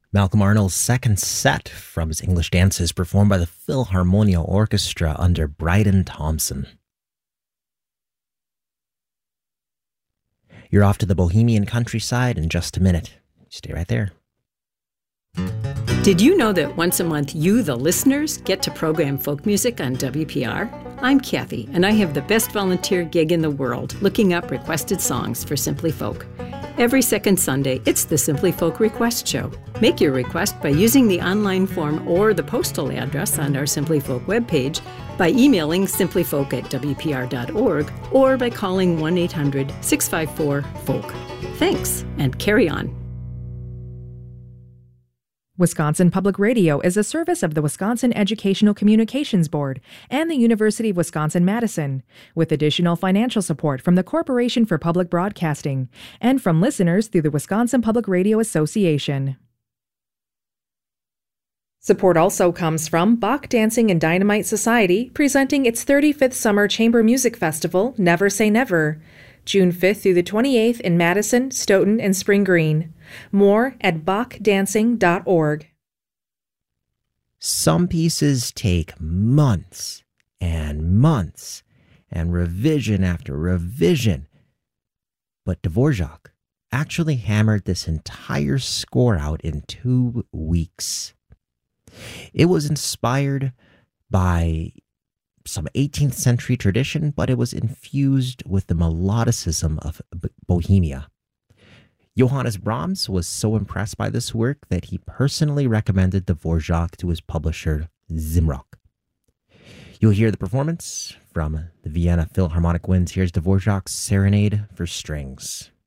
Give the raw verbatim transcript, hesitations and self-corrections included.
Malcolm Arnold's second set from his English dances performed by the Philharmonia Orchestra under Bryden Thompson. You're off to the Bohemian countryside in just a minute. Stay right there. Did you know that once a month you, the listeners, get to program folk music on W P R? I'm Kathy, and I have the best volunteer gig in the world, looking up requested songs for Simply Folk. Every second Sunday, it's the Simply Folk Request Show. Make your request by using the online form or the postal address on our Simply Folk webpage, by emailing simplyfolk at w p r dot org, or by calling one eight hundred six five four folk. Thanks, and carry on. Wisconsin Public Radio is a service of the Wisconsin Educational Communications Board and the University of Wisconsin-Madison, with additional financial support from the Corporation for Public Broadcasting and from listeners through the Wisconsin Public Radio Association. Support also comes from Bach Dancing and Dynamite Society, presenting its thirty-fifth Summer Chamber Music Festival, Never Say Never, June fifth through the twenty-eighth in Madison, Stoughton, and Spring Green. More at bach dancing dot org. Some pieces take months and months and revision after revision. But Dvorak actually hammered this entire score out in two weeks. It was inspired by some eighteenth century tradition, but it was infused with the melodicism of Bohemia. Johannes Brahms was so impressed by this work that he personally recommended Dvorak to his publisher, Zimrock. You'll hear the performance from the Vienna Philharmonic Winds. Here's Dvorak's Serenade for Strings.